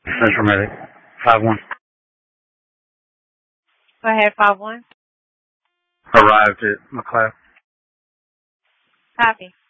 Central Medic. 5-1. Go ahead, 5-1. Arrived at McLeod. Copy.